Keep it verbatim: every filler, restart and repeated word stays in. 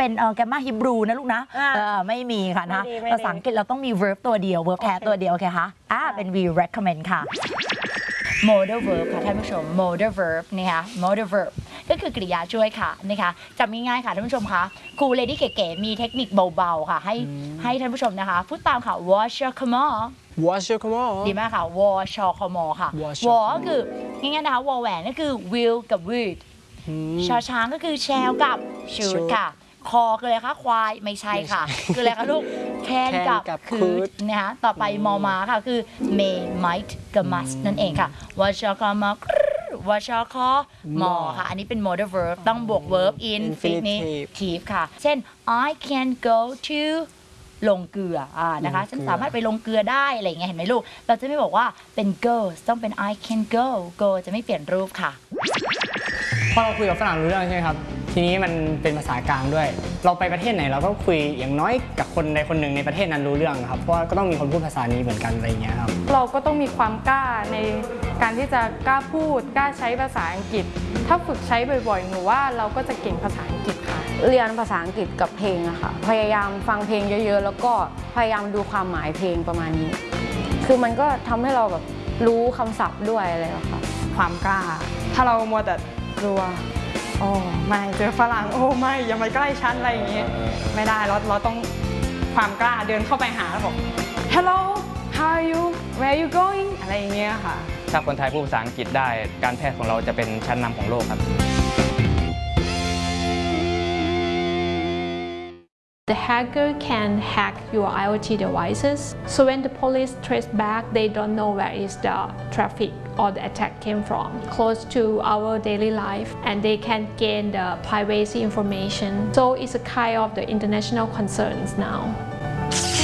เป็นแกรมมาฮิบรูนะลูกนะไม่มีค่ะนะภาษาอังกฤษเราต้องมี verb ตัวเดียว verb แท้ตัวเดียวโอเคคะอ่าเป็น we recommend ค่ะ modal verb ค่ะท่านผู้ชม modal verb นะคะ modal verb ก็คือกริยาช่วยค่ะนะคะจำง่ายๆค่ะท่านผู้ชมคะครูเลดี้เก๋ๆมีเทคนิคเบาๆค่ะให้ให้ท่านผู้ชมนะคะพูดตามค่ะ wash your come on wash your come on ดีมากค่ะ wash your come on ค่ะ wash ก็คือง่ายๆนะคะ วอแหวนก็คือ will กับ would ชอช้างก็คือ shall กับ should ค่ะคอคืออะไรคะควายไม่ใช่ค่ะคืออะไรคะลูก can กับ could นะคะต่อไปมอม้าค่ะคือ may might กับ must นั่นเองค่ะ wash your come on wash your car มอค่ะอันนี้เป็น modal verb ต้องบวก verb infinitive ค่ะเช่น I can go to ลงเกลืออ่านะคะฉันสามารถไปลงเกลือได้อะไรอย่างเงี้ยเห็นไหมลูกเราจะไม่บอกว่าเป็น go ต้องเป็น I can go go จะไม่เปลี่ยนรูปค่ะพอเราคุยกับฝรั่งรู้เรื่องใช่ไหมครับทีนี้มันเป็นภาษากลางด้วยเราไปประเทศไหนเราก็คุยอย่างน้อยกับคนใดคนหนึ่งในประเทศนั้นรู้เรื่องครับเพราะว่าก็ต้องมีคนพูดภาษานี้เหมือนกันอะไรอย่างเงี้ยครับเราก็ต้องมีความกล้าในการที่จะกล้าพูดกล้าใช้ภาษาอังกฤษถ้าฝึกใช้บ่อยๆหนูว่าเราก็จะเก่งภาษาอังกฤษค่ะเรียนภาษาอังกฤษกับเพลงอะค่ะพยายามฟังเพลงเยอะๆแล้วก็พยายามดูความหมายเพลงประมาณนี้คือมันก็ทำให้เราแบบรู้คำศัพท์ด้วยอะไรแบบค่ะความกล้าถ้าเรามัวแต่กลัวโอ้ไม่เจอฝรั่งโอ้ไม่อย่ามาใกล้ฉันอะไรอย่างเงี้ยไม่ได้เราเราต้องความกล้าเดินเข้าไปหาแล้วบอก hello how are you where are you going อะไรอย่างเงี้ยค่ะถ้าคนไทยพูดภาษาอังกฤษได้การแพทย์ของเราจะเป็นชั้นนำของโลกครับ The hacker can hack your IoT devices, so when the police trace back, they don't know where is the traffic or the attack came from, close to our daily life, and they can gain the privacy information. So it's a kind of the international concerns now.